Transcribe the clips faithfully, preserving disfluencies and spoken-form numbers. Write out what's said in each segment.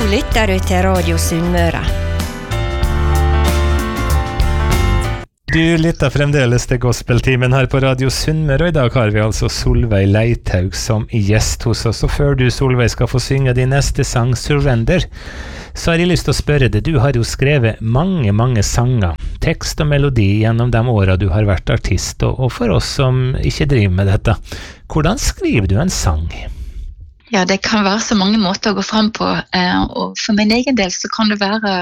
lytter du til Radio Sunnmøre. Du lytter fremdeles til Gospeltimen her på Radio Sunnmøre, og i dag har vi altså Solveig Leithaug som gjest hos oss. Og før du, Solveig, skal få synge din neste sang, Surrender, så har jeg lyst til å spørre deg. Du har jo skrevet mange, mange sanger, tekst og melodi gjennom de årene du har vært artist, og, og for oss som ikke driver med dette. Hvordan skriver du en sang? Ja, det kan være så mange måter å gå frem på, og for min egen del så kan det være...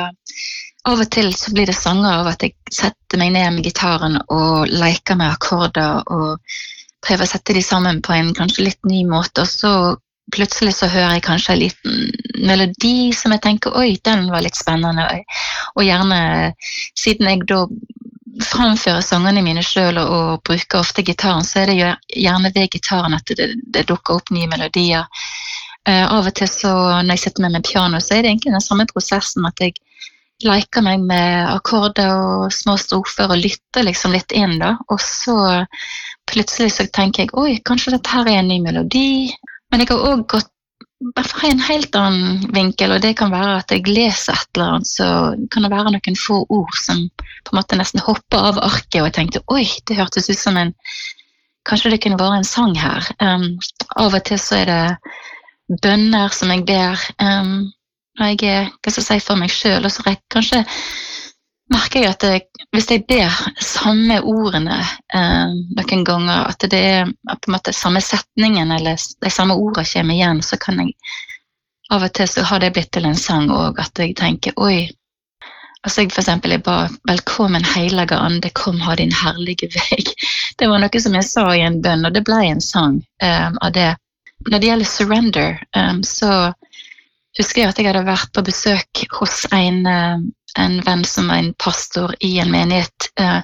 Av og til så blir det sanger av at jeg setter meg ned med gitaren og leker med akkorder og prøver å sette de sammen på en kanskje litt ny måte, og så plutselig så hører jeg kanskje en liten melodi som jeg tenker, oi, den var litt spennende, og gjerne siden jeg da fremfører sangene mine selv og, og bruker ofte gitaren, så er det jo gjerne ved gitaren at det, det dukker opp nye melodier. Uh, av og til så når jeg sitter med med piano, så er det egentlig den samme prosessen at jeg leker meg med akkorder og små strofer og lytter liksom litt inn da, og så plutselig så tenker jeg, oi, kanskje dette her er en ny melodi, men jeg har også gått fra en helt annen vinkel, og det kan være at jeg leser et eller annet, så kan det være noen få ord som på en måte nesten hopper av arket, og jeg tenkte, oi, det hørtes ut som en, kanskje det kunne være en sang her. Um, av og til så er det bønner som jeg ber, um, når jeg er, hva skal jeg si, for meg selv, og så rek, kanskje merker jeg at det, hvis jeg ber samme ordene eh, noen ganger, at det er på en måte samme setningen, eller de samme ordene kommer igjen, så kan jeg av og til så har det blitt til en sang, og at jeg tenker, oi, altså jeg for eksempel, jeg ba, velkommen heilige ande, kom ha din herlige vei. Det var noe som jeg sa i en bønn, og det ble en sang eh, av det. Når det gjelder surrender, eh, så husker jeg at jeg hadde vært på besøk hos en, en venn som var en pastor i en menighet uh,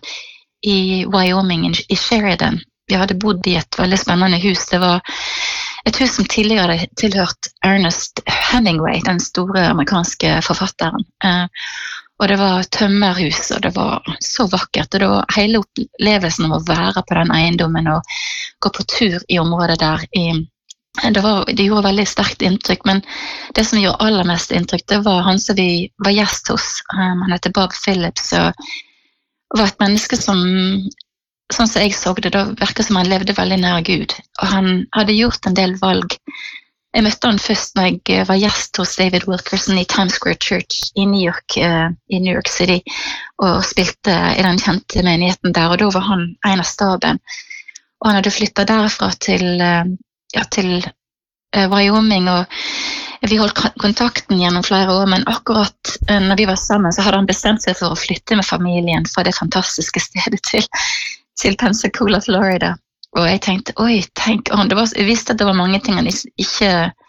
i Wyoming, i Sheridan. Vi hadde bodd i et veldig spennende hus. Det var et hus som tidligere hadde tilhørt Ernest Hemingway, den store amerikanske forfatteren. Uh, og det var tømmerhus, og det var så vakkert. Og det var hele opplevelsen av å være på den eiendommen og gå på tur i området der i Det, var, det gjorde veldig sterkt inntrykk, men det som gjorde aller mest inntrykk, det var han som vi var gjest hos. Um, han heter Bob Phillips, og var et menneske som, sånn som jeg så det, da virket som han levde veldig nær Gud. Og han hadde gjort en del valg. Jeg møtte han først når jeg var gjest hos David Wilkerson i Times Square Church i New York, uh, i New York City, og spilte i den kjente menigheten der, og da var han en av staben. Og han hadde flyttet derfra til... Uh, Ja, til uh, Wyoming, og vi holdt kontakten gjennom flere år, men akkurat uh, når vi var sammen, så hadde han bestemt seg for å flytte med familien fra det fantastiske stedet til, til Pensacola, Florida. Og jeg tenkte, oi, tenk, og det var, jeg visste at det var mange ting han ikke,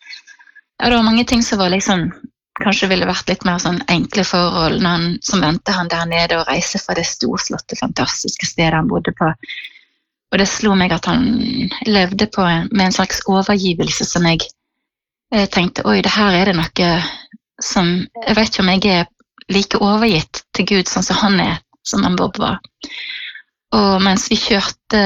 ja, det var mange ting som var liksom, kanskje ville vært litt mer sånn enkle forhold, når han, som ventet han der nede og reise fra det storslåtte, fantastiske stedet han bodde på. Og det slo meg at han levde på en, med en slags overgivelse som jeg, jeg tenkte, oi, det her er det noe som, jeg vet ikke om jeg er like overgitt til Gud sånn som han er, som han Bob var. Og mens vi kjørte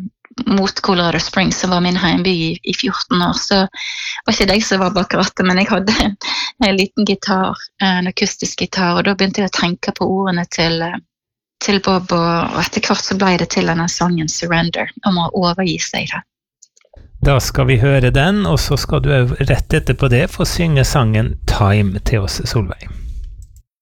mot Colorado Springs, som var min heimby i, i fjorten år, så var ikke det jeg som var bak rattet, men jeg hadde en, en liten gitar, en akustisk gitar, og da begynte jeg å tenke på ordene til til Bob, og etter hvert så ble det til denne sangen Surrender, om å overgi seg det. Da skal vi høre den, og så skal du rett etterpå det få synge sangen Time til oss, Solveig.